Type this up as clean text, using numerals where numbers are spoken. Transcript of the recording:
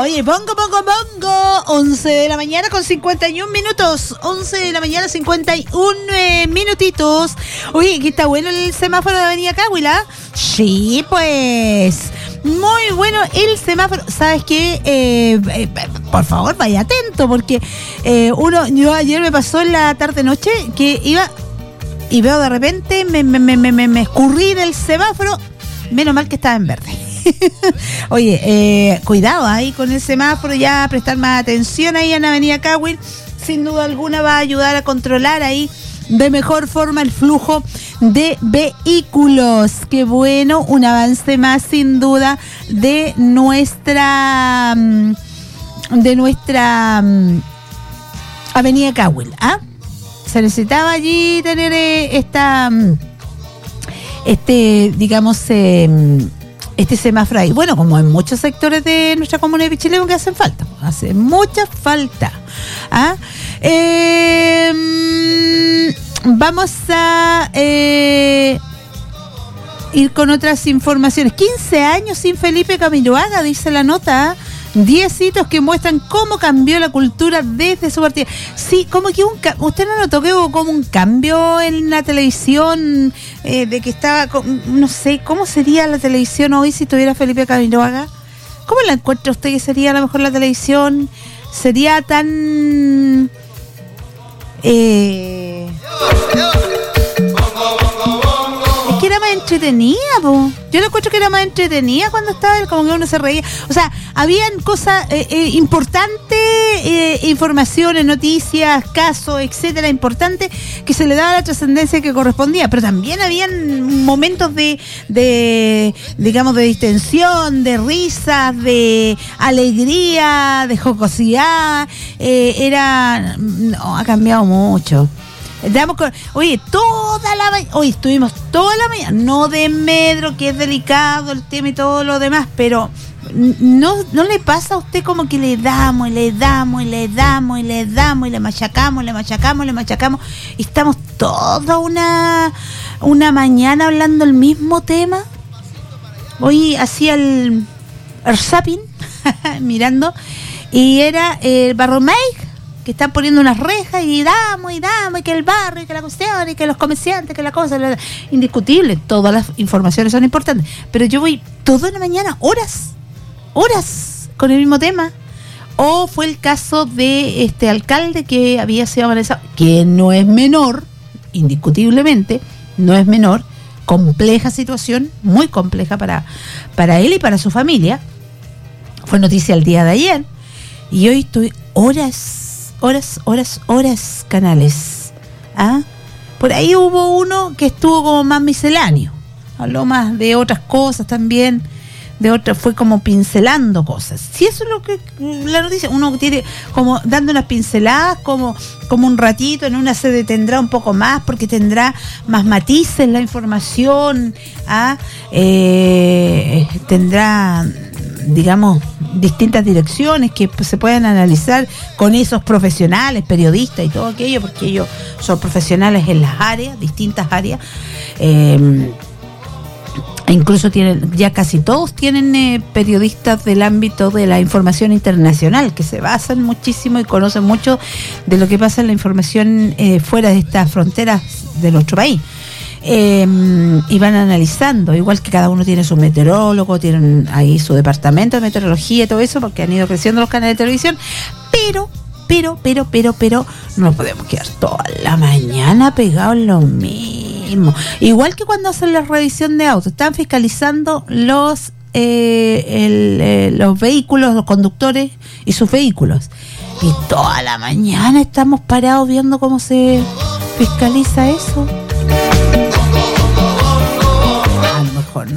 Oye, bongo. 11 de la mañana con 51 minutos. 11 de la mañana, 51 minutitos. Oye, que está bueno el semáforo de Avenida Cahuila. Sí, pues. Muy bueno el semáforo. ¿Sabes qué? Por favor, vaya atento, porque yo ayer me pasó en la tarde-noche que iba y veo de repente, me escurrí del semáforo. Menos mal que estaba en verde. Oye, cuidado ahí con el semáforo, ya prestar más atención ahí en Avenida Cahuil. Sin duda alguna va a ayudar a controlar ahí de mejor forma el flujo de vehículos. Qué bueno, un avance más sin duda de nuestra Avenida Cahuil. Se necesitaba allí tener este semáforo ahí. Bueno, como en muchos sectores de nuestra comuna de Pichilemu que hacen falta. Hace mucha falta. Vamos a ir con otras informaciones. 15 años sin Felipe Camiroaga, dice la nota. 10 hitos que muestran cómo cambió la cultura desde su partida. Sí, como que usted no notó que hubo como un cambio en la televisión, de que estaba, no sé, ¿cómo sería la televisión hoy si tuviera Felipe Camiroaga? ¿Cómo la encuentra usted que sería a lo mejor la televisión? ¿Sería tan... Es que era más entretenida, po. Yo lo encuentro que era más entretenida cuando estaba él, como que uno se reía. O sea, habían cosas importantes, informaciones, noticias, casos, etcétera, importantes, que se le daba la trascendencia que correspondía. Pero también habían momentos de digamos, de distensión, de risas, de alegría, de jocosidad. Ha cambiado mucho. Oye, estuvimos toda la mañana, no de medro, que es delicado el tema y todo lo demás, pero no le pasa a usted como que le damos y le machacamos, y estamos toda una mañana hablando el mismo tema. Hoy hacía el zapping mirando, y era el Barromey, que están poniendo unas rejas y damos, y que el barrio, y que la cuestión, y que los comerciantes, que la cosa, indiscutible, todas las informaciones son importantes, pero yo voy toda la mañana, horas con el mismo tema. O fue el caso de este alcalde que había sido amenazado, que no es menor, indiscutiblemente, no es menor, compleja situación, muy compleja para él y para su familia. Fue noticia el día de ayer, y hoy estoy horas, canales. Por ahí hubo uno que estuvo como más misceláneo, habló más de otras cosas también, fue como pincelando cosas. Si eso es lo que la noticia, uno tiene como dando unas pinceladas, como un ratito, en una se detendrá un poco más porque tendrá más matices la información, tendrá, digamos, distintas direcciones que se pueden analizar con esos profesionales, periodistas y todo aquello, porque ellos son profesionales en las áreas, distintas áreas. Incluso ya casi todos tienen periodistas del ámbito de la información internacional, que se basan muchísimo y conocen mucho de lo que pasa en la información fuera de estas fronteras de nuestro país. Y van analizando, igual que cada uno tiene su meteorólogo, tienen ahí su departamento de meteorología y todo eso, porque han ido creciendo los canales de televisión, pero no nos podemos quedar toda la mañana pegados en lo mismo. Igual que cuando hacen la revisión de autos, están fiscalizando los vehículos, los conductores y sus vehículos, y toda la mañana estamos parados viendo cómo se fiscaliza eso.